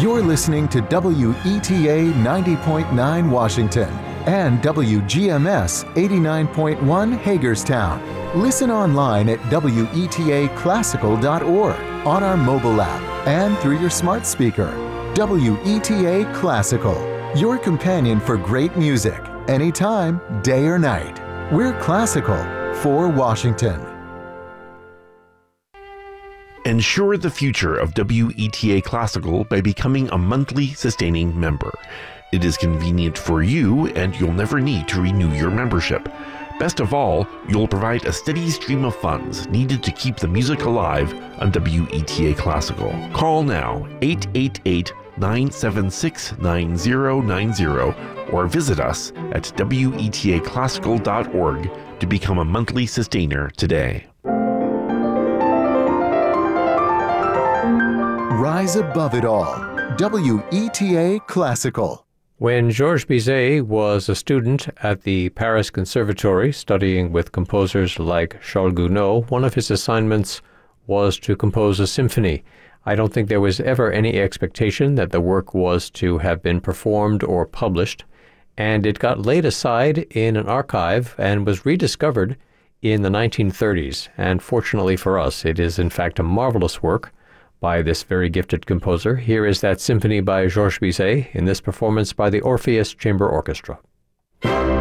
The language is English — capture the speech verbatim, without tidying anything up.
You're listening to W E T A ninety point nine Washington and W G M S eighty-nine point one Hagerstown. Listen online at W E T A classical dot org, on our mobile app, and through your smart speaker. W E T A Classical, your companion for great music, anytime, day or night. We're classical for Washington. Ensure the future of W E T A Classical by becoming a monthly sustaining member. It is convenient for you, and you'll never need to renew your membership. Best of all, you'll provide a steady stream of funds needed to keep the music alive on W E T A Classical. Call now, eight eight eight, nine seven six, nine zero nine zero, or visit us at W E T A classical dot org to become a monthly sustainer today. Rise above it all. W E T A Classical. When Georges Bizet was a student at the Paris Conservatory studying with composers like Charles Gounod, one of his assignments was to compose a symphony. I don't think there was ever any expectation that the work was to have been performed or published, and it got laid aside in an archive and was rediscovered in the nineteen thirties. And fortunately for us, it is in fact a marvelous work by this very gifted composer. Here is that symphony by Georges Bizet in this performance by the Orpheus Chamber Orchestra.